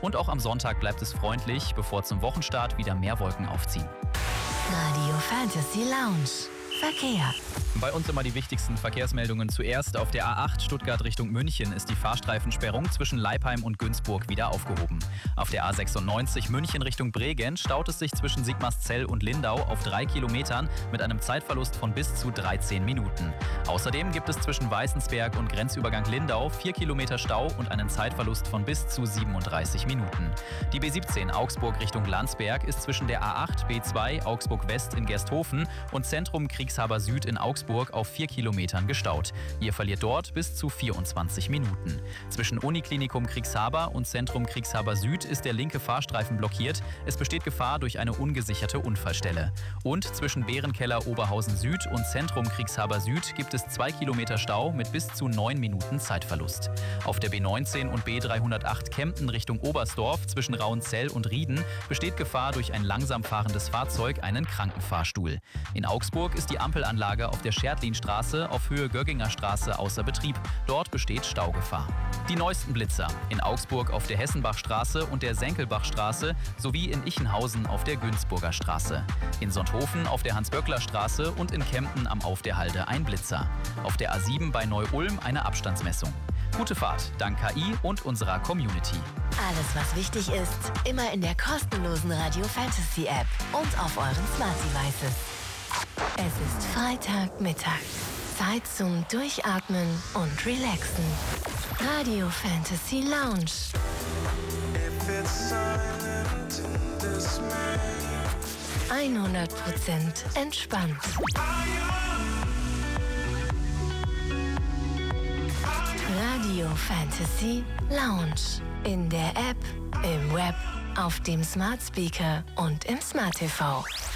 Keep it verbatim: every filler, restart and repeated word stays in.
Und auch am Sonntag bleibt es freundlich, bevor zum Wochenstart wieder mehr Wolken aufziehen. Radio Fantasy Lounge. Verkehr. Bei uns immer die wichtigsten Verkehrsmeldungen zuerst. Auf der A acht Stuttgart Richtung München ist die Fahrstreifensperrung zwischen Leipheim und Günzburg wieder aufgehoben. Auf der A sechsundneunzig München Richtung Bregenz staut es sich zwischen Sigmarszell und Lindau auf drei Kilometern mit einem Zeitverlust von bis zu dreizehn Minuten. Außerdem gibt es zwischen Weißensberg und Grenzübergang Lindau vier Kilometer Stau und einen Zeitverlust von bis zu siebenunddreißig Minuten. Die B siebzehn Augsburg Richtung Landsberg ist zwischen der A acht B zwei Augsburg West in Gersthofen und Zentrum Kriegshaber Süd in Augsburg auf vier Kilometern gestaut. Ihr verliert dort bis zu vierundzwanzig Minuten. Zwischen Uniklinikum Kriegshaber und Zentrum Kriegshaber Süd ist der linke Fahrstreifen blockiert. Es besteht Gefahr durch eine ungesicherte Unfallstelle. Und zwischen Bärenkeller Oberhausen Süd und Zentrum Kriegshaber Süd gibt es zwei Kilometer Stau mit bis zu neun Minuten Zeitverlust. Auf der B neunzehn und B dreihundertacht Kempten Richtung Oberstdorf zwischen Rauenzell und Rieden besteht Gefahr durch ein langsam fahrendes Fahrzeug, einen Krankenfahrstuhl. In Augsburg ist die Ampelanlage auf der Schertlinstraße auf Höhe Gögginger Straße außer Betrieb. Dort besteht Staugefahr. Die neuesten Blitzer in Augsburg auf der Hessenbachstraße und der Senkelbachstraße sowie in Ichenhausen auf der Günzburger Straße. In Sonthofen auf der Hans-Böckler-Straße und in Kempten am Auf der Halde ein Blitzer. Auf der A sieben bei Neu-Ulm eine Abstandsmessung. Gute Fahrt, dank K I und unserer Community. Alles, was wichtig ist, immer in der kostenlosen Radio Fantasy App und auf euren Smart Devices. Es ist Freitagmittag. Zeit zum Durchatmen und Relaxen. Radio Fantasy Lounge. hundert Prozent entspannt. Radio Fantasy Lounge. In der App, im Web, auf dem Smart Speaker und im Smart T V.